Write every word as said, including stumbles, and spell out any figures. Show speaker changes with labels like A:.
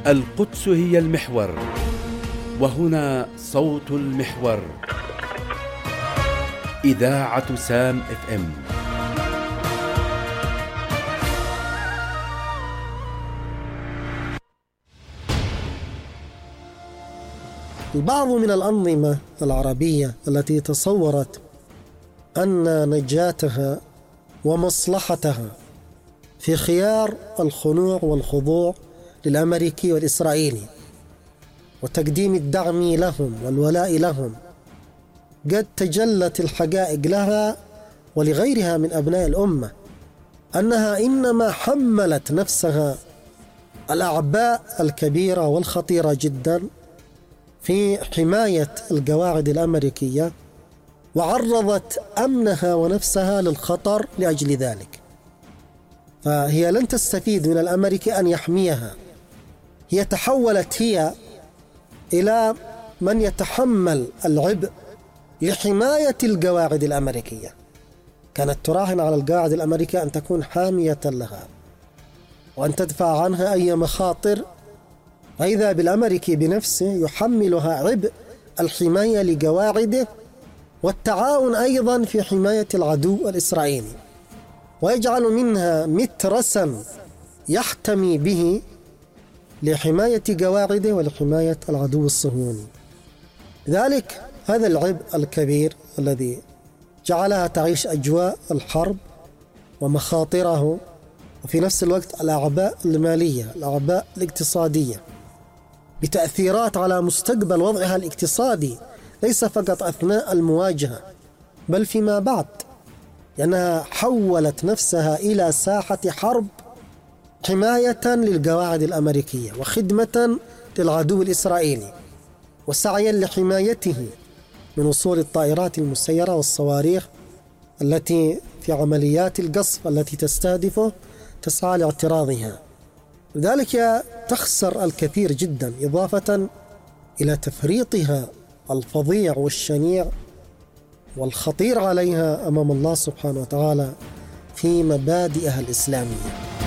A: القدس هي المحور، وهنا صوت المحور. إذاعة سام اف ام.
B: البعض من الأنظمة العربية التي تصورت أن نجاتها ومصلحتها في خيار الخنوع والخضوع للأمريكي والإسرائيلي وتقديم الدعم لهم والولاء لهم، قد تجلت الحقائق لها ولغيرها من أبناء الأمة أنها إنما حملت نفسها الأعباء الكبيرة والخطيرة جدا في حماية القواعد الأمريكية، وعرضت أمنها ونفسها للخطر لأجل ذلك. فهي لن تستفيد من الأمريكي أن يحميها، هي تحولت هي إلى من يتحمل العبء لحماية القواعد الأمريكية. كانت تراهن على القواعد الأمريكية أن تكون حامية لها وأن تدفع عنها أي مخاطر، فإذا بالأمريكي بنفسه يحملها عبء الحماية لقواعده والتعاون أيضا في حماية العدو الإسرائيلي، ويجعل منها مترسا يحتمي به لحماية قواعده ولحماية العدو الصهيوني. لذلك هذا العبء الكبير الذي جعلها تعيش أجواء الحرب ومخاطره، وفي نفس الوقت الأعباء المالية، الأعباء الاقتصادية، بتأثيرات على مستقبل وضعها الاقتصادي ليس فقط أثناء المواجهة بل فيما بعد، لأنها حولت نفسها إلى ساحة حرب حماية للقواعد الأمريكية وخدمة للعدو الإسرائيلي وسعيا لحمايته من وصول الطائرات المسيرة والصواريخ التي في عمليات القصف التي تستهدفه تسعى لاعتراضها. لذلك تخسر الكثير جدا، إضافة إلى تفريطها الفظيع والشنيع والخطير عليها أمام الله سبحانه وتعالى في مبادئها الإسلامية.